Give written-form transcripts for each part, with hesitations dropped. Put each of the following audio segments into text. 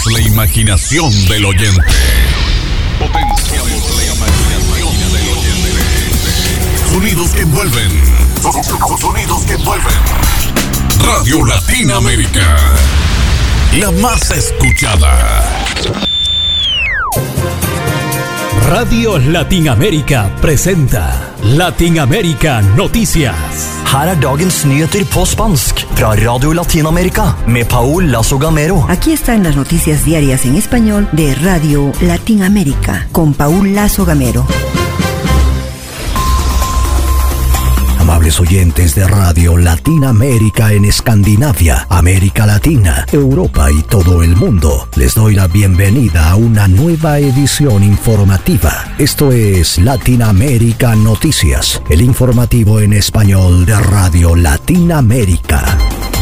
la imaginación del oyente. Potenciamos la imaginación del oyente. Sonidos que envuelven. Sonidos que envuelven. Radio Latinoamérica. La más escuchada. Radio Latinoamérica presenta Latinoamérica Noticias. Her dagens nyheter på spansk fra Radio Latinoamérica med Paul Lazo Gamero. Aquí están las noticias diarias en español de Radio Latinoamérica con Paul Lazo Gamero. Amables oyentes de Radio Latinoamérica en Escandinavia, América Latina, Europa y todo el mundo, les doy la bienvenida a una nueva edición informativa. Esto es Latinoamérica Noticias, el informativo en español de Radio Latinoamérica.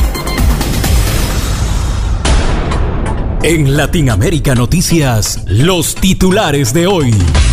En Latinoamérica Noticias, los titulares de hoy.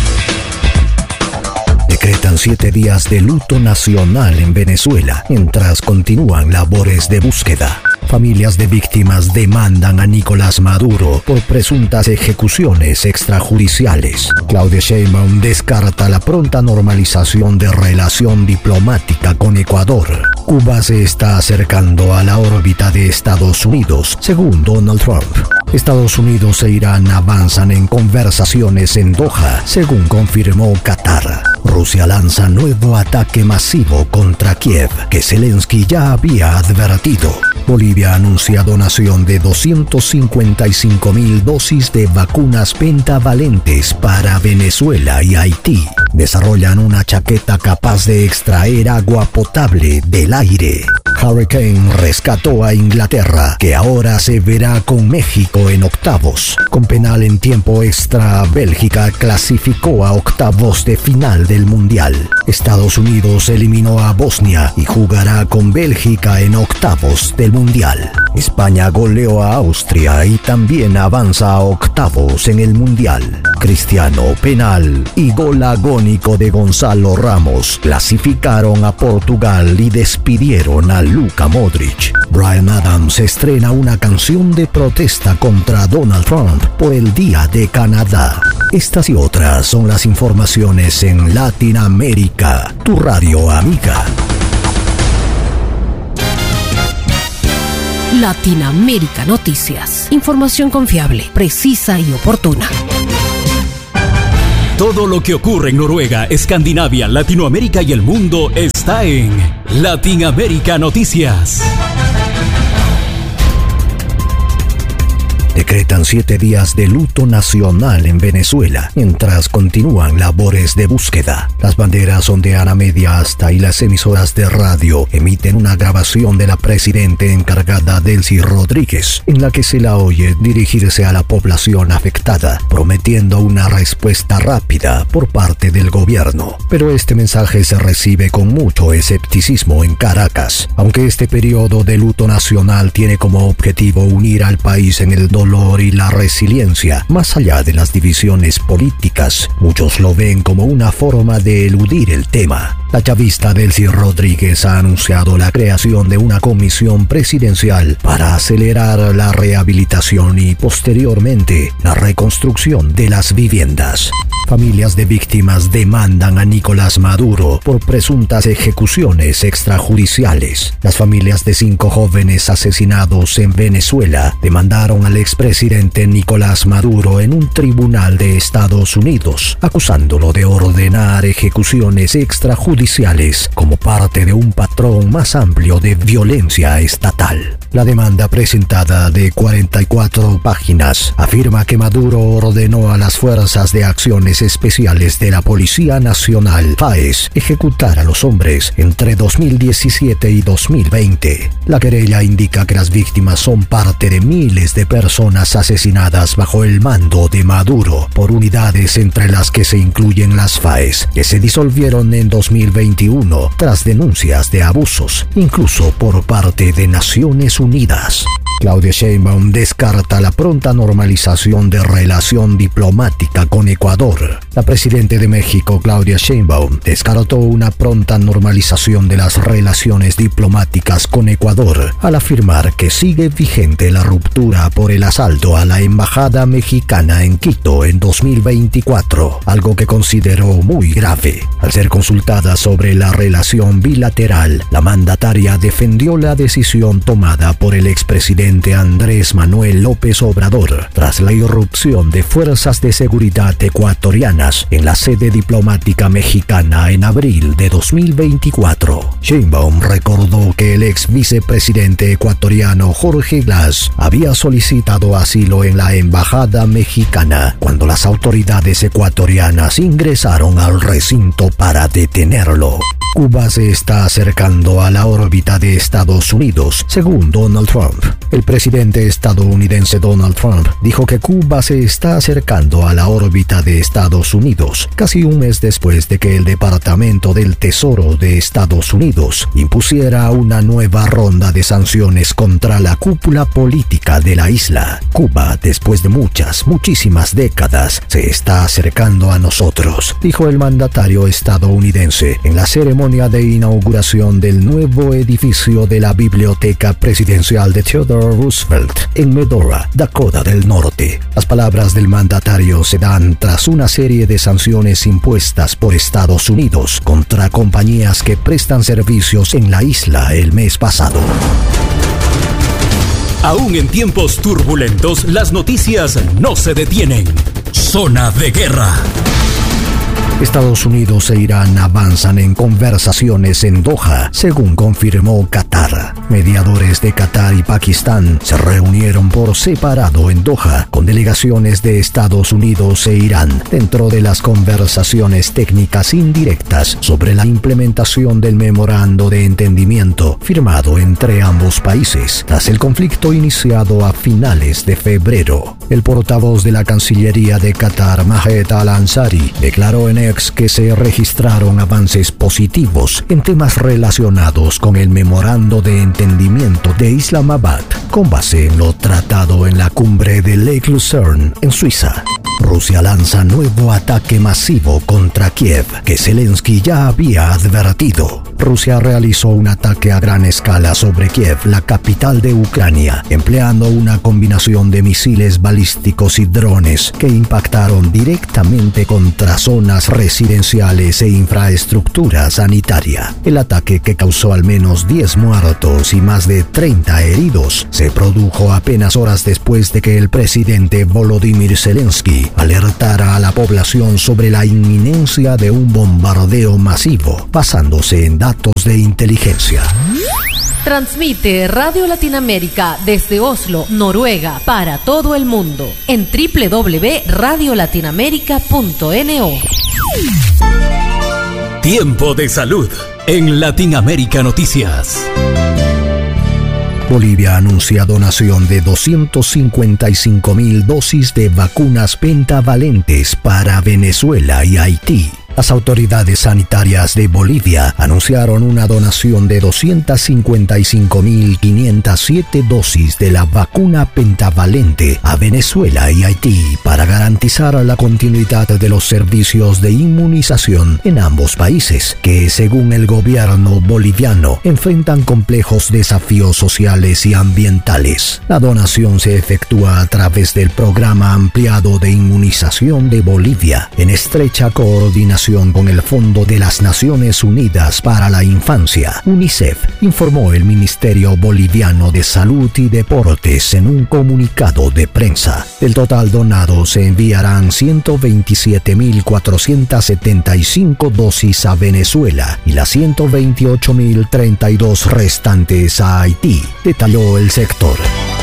Decretan 7 días de luto nacional en Venezuela, mientras continúan labores de búsqueda. Familias de víctimas demandan a Nicolás Maduro por presuntas ejecuciones extrajudiciales. Claudia Sheinbaum descarta la pronta normalización de relación diplomática con Ecuador. Cuba se está acercando a la órbita de Estados Unidos, según Donald Trump. Estados Unidos e Irán avanzan en conversaciones en Doha, según confirmó Qatar. Rusia lanza nuevo ataque masivo contra Kiev, que Zelensky ya había advertido. Bolivia anuncia donación de 255,000 dosis de vacunas pentavalentes para Venezuela y Haití. Desarrollan una chaqueta capaz de extraer agua potable del aire. Hurricane rescató a Inglaterra, que ahora se verá con México en octavos. Con penal en tiempo extra, Bélgica clasificó a octavos de final del Mundial. Estados Unidos eliminó a Bosnia y jugará con Bélgica en octavos del Mundial. España goleó a Austria y también avanza a octavos en el Mundial. Cristiano, penal y gol agónico de Gonzalo Ramos clasificaron a Portugal y despidieron a Luka Modric. Bryan Adams estrena una canción de protesta contra Donald Trump por el Día de Canadá. Estas y otras son las informaciones en Latinoamérica, tu radio amiga. Latinoamérica Noticias. Información confiable, precisa y oportuna. Todo lo que ocurre en Noruega, Escandinavia, Latinoamérica y el mundo está en Latinoamérica Noticias. Decretan 7 días de luto nacional en Venezuela, mientras continúan labores de búsqueda. Las banderas ondean a media asta y las emisoras de radio emiten una grabación de la presidenta encargada Delcy Rodríguez, en la que se la oye dirigirse a la población afectada, prometiendo una respuesta rápida por parte del gobierno. Pero este mensaje se recibe con mucho escepticismo en Caracas. Aunque este periodo de luto nacional tiene como objetivo unir al país en el dolor y la resiliencia, más allá de las divisiones políticas, muchos lo ven como una forma de eludir el tema. La chavista Delcy Rodríguez ha anunciado la creación de una comisión presidencial para acelerar la rehabilitación y posteriormente la reconstrucción de las viviendas. Familias de víctimas demandan a Nicolás Maduro por presuntas ejecuciones extrajudiciales. Las familias de 5 jóvenes asesinados en Venezuela demandaron al expresidente Nicolás Maduro en un tribunal de Estados Unidos, acusándolo de ordenar ejecuciones extrajudiciales como parte de un patrón más amplio de violencia estatal. La demanda, presentada de 44 páginas, afirma que Maduro ordenó a las Fuerzas de Acciones Especiales de la Policía Nacional, FAES, ejecutar a los hombres entre 2017 y 2020. La querella indica que las víctimas son parte de miles de personas asesinadas bajo el mando de Maduro por unidades entre las que se incluyen las FAES, que se disolvieron en 2021 tras denuncias de abusos, incluso por parte de Naciones Unidas. Claudia Sheinbaum descarta la pronta normalización de relación diplomática con Ecuador. La presidenta de México, Claudia Sheinbaum, descartó una pronta normalización de las relaciones diplomáticas con Ecuador, al afirmar que sigue vigente la ruptura por el asalto a la embajada mexicana en Quito en 2024, algo que consideró muy grave. Al ser consultada sobre la relación bilateral, la mandataria defendió la decisión tomada por el expresidente Andrés Manuel López Obrador tras la irrupción de fuerzas de seguridad ecuatorianas en la sede diplomática mexicana en abril de 2024. Sheinbaum recordó que el ex vicepresidente ecuatoriano Jorge Glass había solicitado asilo en la embajada mexicana cuando las autoridades ecuatorianas ingresaron al recinto para detenerlo. Cuba se está acercando a la órbita de Estados Unidos, según Donald Trump. El presidente estadounidense Donald Trump dijo que Cuba se está acercando a la órbita de Estados Unidos, casi un mes después de que el Departamento del Tesoro de Estados Unidos impusiera una nueva ronda de sanciones contra la cúpula política de la isla. Cuba, después de muchísimas décadas, se está acercando a nosotros, dijo el mandatario estadounidense en la ceremonia de inauguración del nuevo edificio de la Biblioteca Presidencial de Theodore Roosevelt en Medora, Dakota del Norte. Las palabras del mandatario se dan tras una serie de sanciones impuestas por Estados Unidos contra compañías que prestan servicios en la isla el mes pasado. Aún en tiempos turbulentos, las noticias no se detienen. Zona de guerra. Estados Unidos e Irán avanzan en conversaciones en Doha, según confirmó Qatar. Mediadores de Qatar y Pakistán se reunieron por separado en Doha con delegaciones de Estados Unidos e Irán dentro de las conversaciones técnicas indirectas sobre la implementación del memorando de entendimiento firmado entre ambos países tras el conflicto iniciado a finales de febrero. El portavoz de la Cancillería de Qatar, Mahed Al-Ansari, declaró en X que se registraron avances positivos en temas relacionados con el memorando de entendimiento de Islamabad, con base en lo tratado en la cumbre de Lake Lucerne en Suiza. Rusia lanza nuevo ataque masivo contra Kiev, que Zelensky ya había advertido. Rusia realizó un ataque a gran escala sobre Kiev, la capital de Ucrania, empleando una combinación de misiles balísticos y drones que impactaron directamente contra zonas residenciales e infraestructura sanitaria. El ataque, que causó al menos 10 muertos y más de 30 heridos, se produjo apenas horas después de que el presidente Volodymyr Zelensky alertara a la población sobre la inminencia de un bombardeo masivo, basándose en datos de inteligencia. Transmite Radio Latinoamérica desde Oslo, Noruega, para todo el mundo en www.radiolatinoamerica.no. Tiempo de salud en Latinoamérica Noticias. Bolivia anuncia donación de 255,000 dosis de vacunas pentavalentes para Venezuela y Haití. Las autoridades sanitarias de Bolivia anunciaron una donación de 255,507 dosis de la vacuna pentavalente a Venezuela y Haití para garantizar la continuidad de los servicios de inmunización en ambos países, que según el gobierno boliviano enfrentan complejos desafíos sociales y ambientales. La donación se efectúa a través del Programa Ampliado de Inmunización de Bolivia, en estrecha coordinación con el Fondo de las Naciones Unidas para la Infancia, UNICEF, informó el Ministerio Boliviano de Salud y Deportes en un comunicado de prensa. Del total donado se enviarán 127,475 dosis a Venezuela y las 128,032 restantes a Haití, detalló el sector.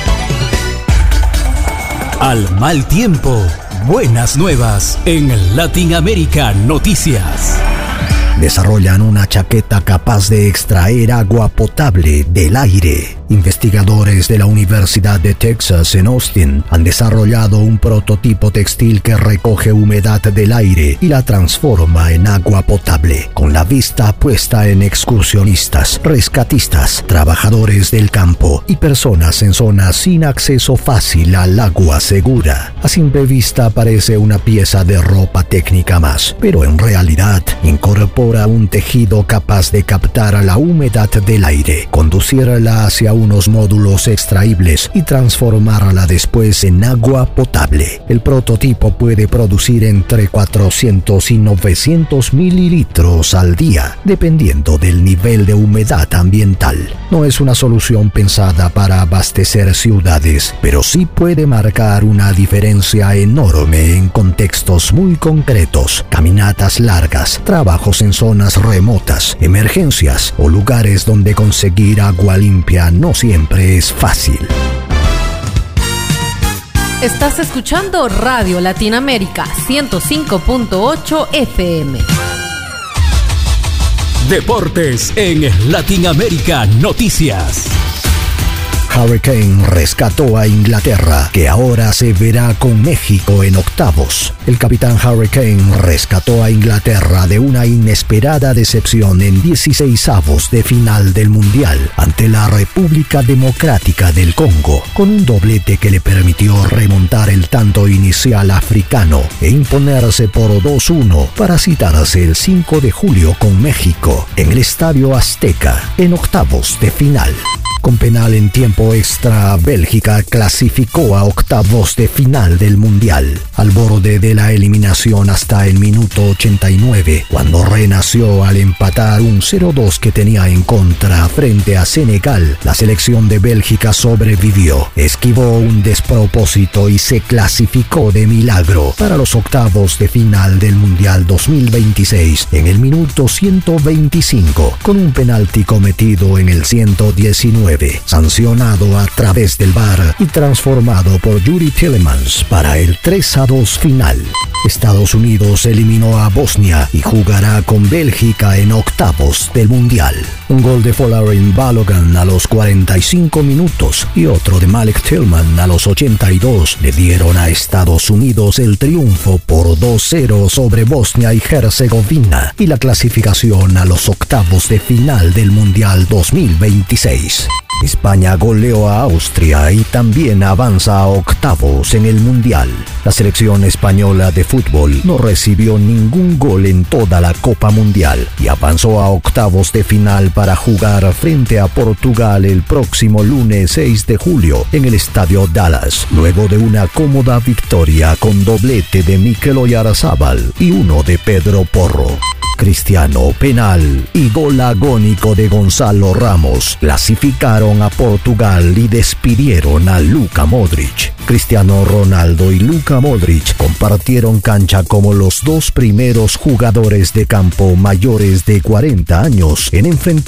Al mal tiempo, buenas nuevas en Latinoamérica Noticias. Desarrollan una chaqueta capaz de extraer agua potable del aire. Investigadores de la Universidad de Texas en Austin han desarrollado un prototipo textil que recoge humedad del aire y la transforma en agua potable, con la vista puesta en excursionistas, rescatistas, trabajadores del campo y personas en zonas sin acceso fácil al agua segura. A simple vista parece una pieza de ropa técnica más, pero en realidad incorpora un tejido capaz de captar la humedad del aire, conducirla hacia unos módulos extraíbles y transformarla después en agua potable. El prototipo puede producir entre 400 y 900 mililitros al día, dependiendo del nivel de humedad ambiental. No es una solución pensada para abastecer ciudades, pero sí puede marcar una diferencia enorme en contextos muy concretos: caminatas largas, trabajos en zonas remotas, emergencias o lugares donde conseguir agua limpia no siempre es fácil. Estás escuchando Radio Latinoamérica 105.8 FM. Deportes en Latinoamérica Noticias. Hurricane rescató a Inglaterra, que ahora se verá con México en octavos. El capitán Hurricane rescató a Inglaterra de una inesperada decepción en 16avos de final del Mundial ante la República Democrática del Congo, con un doblete que le permitió remontar el tanto inicial africano e imponerse por 2-1 para citarse el 5 de julio con México en el Estadio Azteca en octavos de final. Con penal en tiempo extra, Bélgica clasificó a octavos de final del Mundial, al borde de la eliminación hasta el minuto 89, cuando renació al empatar un 0-2 que tenía en contra frente a Senegal. La selección de Bélgica sobrevivió, esquivó un despropósito y se clasificó de milagro para los octavos de final del Mundial 2026 en el minuto 125, con un penalti cometido en el 119. Sancionado a través del VAR y transformado por Yuri Tielemans para el 3-2 final. Estados Unidos eliminó a Bosnia y jugará con Bélgica en octavos del Mundial. Un gol de Folarin Balogun a los 45 minutos y otro de Malik Tillman a los 82 le dieron a Estados Unidos el triunfo por 2-0 sobre Bosnia y Herzegovina y la clasificación a los octavos de final del Mundial 2026. España goleó a Austria y también avanza a octavos en el Mundial. La selección española de fútbol no recibió ningún gol en toda la Copa Mundial y avanzó a octavos de final para jugar frente a Portugal el próximo lunes 6 de julio en el Estadio Dallas, luego de una cómoda victoria con doblete de Mikel Oyarzabal y uno de Pedro Porro. Cristiano, penal y gol agónico de Gonzalo Ramos clasificaron a Portugal y despidieron a Luka Modric. Cristiano Ronaldo y Luka Modric compartieron cancha como los dos primeros jugadores de campo mayores de 40 años en enfrentar